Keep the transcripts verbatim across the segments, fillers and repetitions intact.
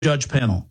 judge panel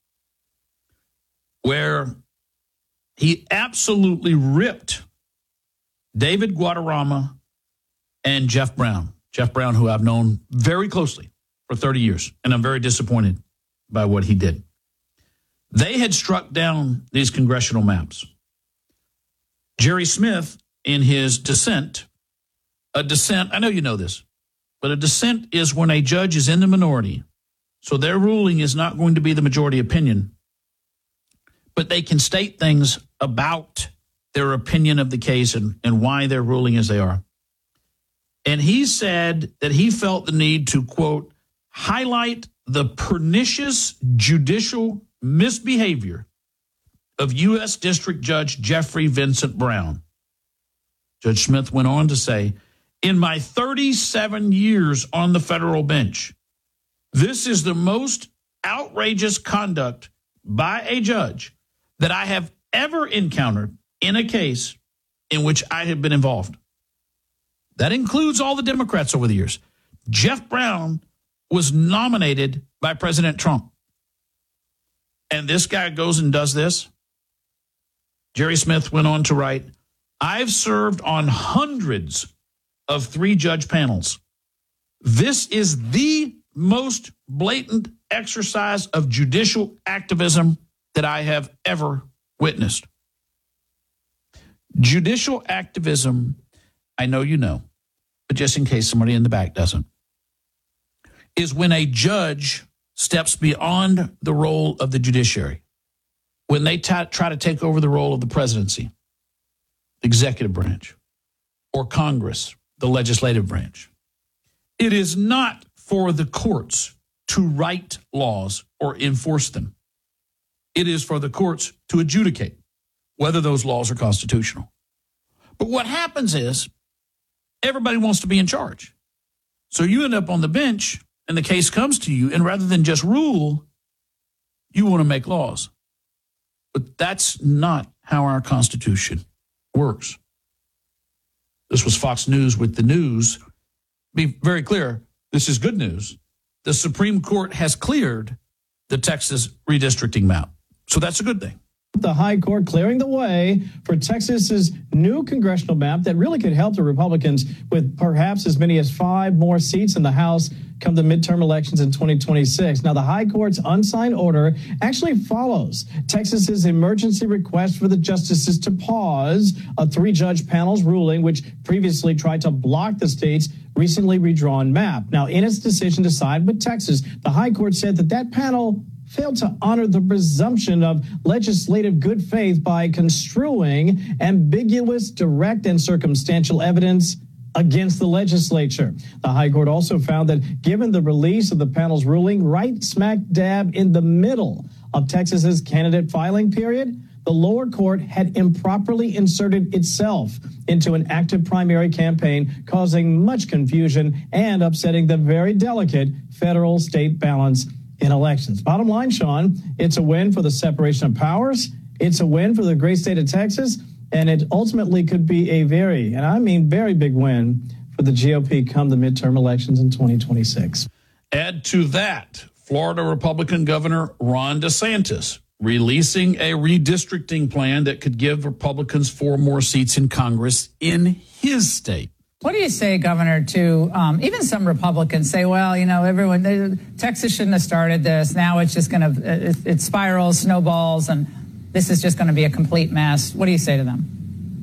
where he absolutely ripped David Guadarrama and Jeff Brown. Jeff Brown, who I've known very closely for thirty years, and I'm very disappointed by what he did. They had struck down these congressional maps. Jerry Smith, in his dissent, a dissent, I know you know this, but a dissent is when a judge is in the minority, so their ruling is not going to be the majority opinion, but they can state things about their opinion of the case and, and why they're ruling as they are. And he said that he felt the need to, quote, highlight the pernicious judicial misbehavior of U S District Judge Jeffrey Vincent Brown. Judge Smith went on to say, in my thirty-seven years on the federal bench, this is the most outrageous conduct by a judge that I have ever encountered in a case in which I have been involved. That includes all the Democrats over the years. Jeff Brown was nominated by President Trump. And this guy goes and does this. Jerry Smith went on to write, I've served on hundreds of three-judge panels. This is the most blatant exercise of judicial activism that I have ever witnessed. Judicial activism, I know you know, but just in case somebody in the back doesn't, is when a judge steps beyond the role of the judiciary, when they t- try to take over the role of the presidency, the executive branch, or Congress, the legislative branch. It is not for the courts to write laws or enforce them. It is for the courts to adjudicate whether those laws are constitutional. But what happens is everybody wants to be in charge. So you end up on the bench and the case comes to you, and rather than just rule, you want to make laws. But that's not how our Constitution works. This was Fox News with the news. Be very clear, this is good news. The Supreme Court has cleared the Texas redistricting map. So that's a good thing. The High Court clearing the way for Texas's new congressional map that really could help the Republicans with perhaps as many as five more seats in the House come the midterm elections in twenty twenty-six. Now, the High Court's unsigned order actually follows Texas's emergency request for the justices to pause a three-judge panel's ruling, which previously tried to block the state's recently redrawn map. Now, in its decision to side with Texas, the High Court said that that panel failed to honor the presumption of legislative good faith by construing ambiguous, direct, and circumstantial evidence against the legislature. The High Court also found that given the release of the panel's ruling right smack dab in the middle of Texas's candidate filing period, the lower court had improperly inserted itself into an active primary campaign, causing much confusion and upsetting the very delicate federal-state balance in elections. Bottom line, Sean, it's a win for the separation of powers. It's a win for the great state of Texas. And it ultimately could be a very, and I mean very big win for the G O P come the midterm elections in twenty twenty-six. Add to that, Florida Republican Governor Ron DeSantis releasing a redistricting plan that could give Republicans four more seats in Congress in his state. What do you say, Governor, to um, even some Republicans say, well, you know, everyone, they, Texas shouldn't have started this. Now it's just going to, it, it spirals, snowballs, and this is just going to be a complete mess. What do you say to them?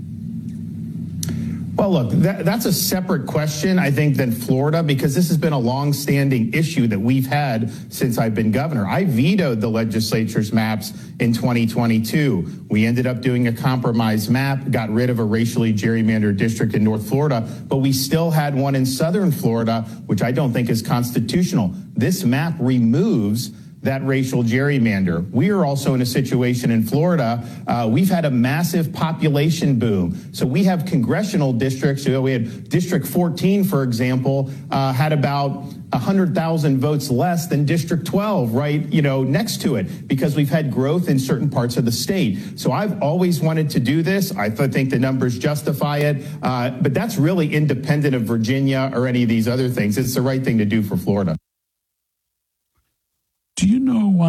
Well, look, that, that's a separate question, I think, than Florida, because this has been a long-standing issue that we've had since I've been governor. I vetoed the legislature's maps in twenty twenty-two. We ended up doing a compromise map, got rid of a racially gerrymandered district in North Florida, but we still had one in southern Florida, which I don't think is constitutional. This map removes that racial gerrymander. We are also in a situation in Florida. Uh, we've had a massive population boom. So we have congressional districts. You know, we had District fourteen, for example, uh, had about one hundred thousand votes less than District twelve, right, you know, next to it, because we've had growth in certain parts of the state. So I've always wanted to do this. I th- think the numbers justify it. Uh, but that's really independent of Virginia or any of these other things. It's the right thing to do for Florida. Do you know why?